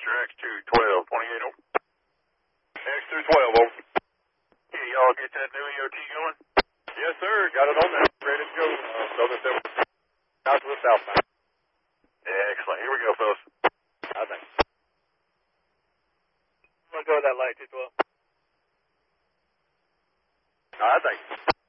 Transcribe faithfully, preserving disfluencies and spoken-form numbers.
Roger, X two twelve, twenty-eight over. X two twelve over. Yeah, y'all get that new E O T going? Yes, sir. Got it on there. Ready to go. Uh, Southern seven. Southwest southbound. Yeah, excellent. Here we go, fellas. I think. I'm going to go with that light, two twelve. I think.